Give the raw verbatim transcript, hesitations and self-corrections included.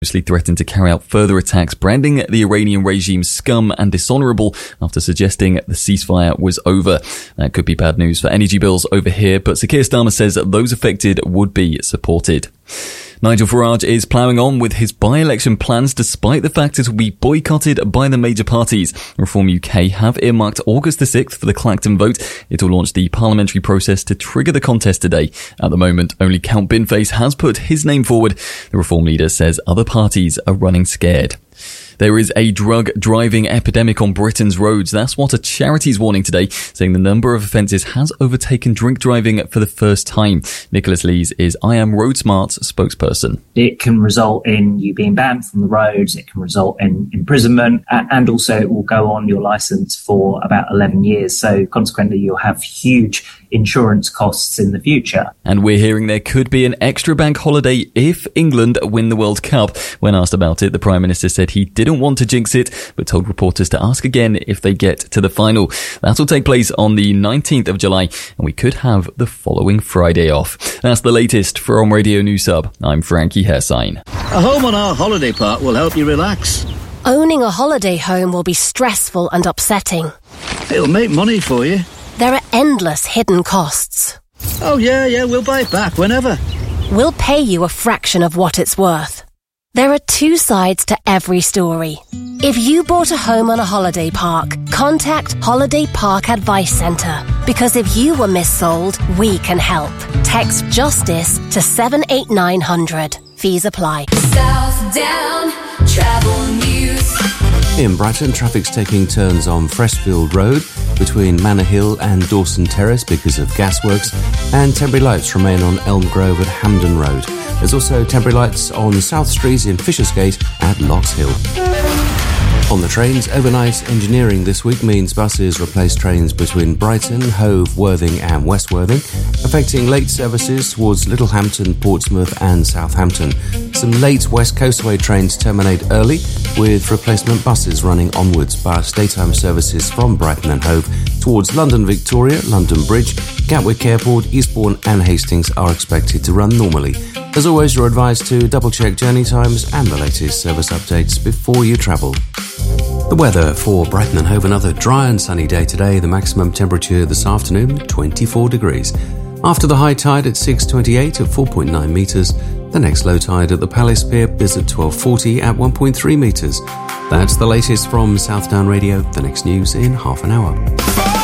threatened to carry out further attacks, branding the Iranian regime scum and dishonourable after suggesting the ceasefire was over. That could be bad news for energy bills over here, but Sir Keir Starmer says those affected would be supported. Nigel Farage is ploughing on with his by-election plans despite the fact it will be boycotted by the major parties. Reform U K have earmarked August the sixth for the Clacton vote. It will launch the parliamentary process to trigger the contest today. At the moment, only Count Binface has put his name forward. The Reform leader says other parties are running scared. There is a drug driving epidemic on Britain's roads. That's what a charity's warning today, saying the number of offences has overtaken drink driving for the first time. Nicholas Lees is I Am Road Smart's spokesperson. It can result in you being banned from the roads, it can result in imprisonment, and also it will go on your licence for about eleven years. So consequently, you'll have huge insurance costs in the future. And we're hearing there could be an extra bank holiday if England win the World Cup. When asked about it, the Prime Minister said he didn't want to jinx it, but told reporters to ask again if they get to the final. That'll take place on the nineteenth of July, and we could have the following Friday off. That's the latest from Radio News Hub. I'm Frankie Hersign. A home on our holiday park will help you relax. Owning a holiday home will be stressful and upsetting. It'll make money for you. There are endless hidden costs. Oh yeah, yeah, we'll buy it back whenever. We'll pay you a fraction of what it's worth. There are two sides to every story. If you bought a home on a holiday park, contact Holiday Park Advice Centre. Because if you were missold, we can help. Text JUSTICE to seven eight nine hundred. Fees apply. South Down Travel News. In Brighton, traffic's taking turns on Freshfield Road between Manor Hill and Dawson Terrace because of gasworks, and temporary lights remain on Elm Grove at Hampden Road. There's also temporary lights on South Street in Fishersgate at Locks Hill. On the trains, overnight engineering this week means buses replace trains between Brighton, Hove, Worthing and West Worthing, affecting late services towards Littlehampton, Portsmouth and Southampton. Some late West Coastway trains terminate early, with replacement buses running onwards, but daytime services from Brighton and Hove towards London Victoria, London Bridge, Gatwick Airport, Eastbourne and Hastings are expected to run normally. As always, you're advised to double-check journey times and the latest service updates before you travel. The weather for Brighton and Hove: another dry and sunny day today. The maximum temperature this afternoon, twenty-four degrees. After the high tide at six twenty-eight at four point nine metres, the next low tide at the Palace Pier is at twelve forty at one point three metres. That's the latest from Southdown Radio. The next news in half an hour.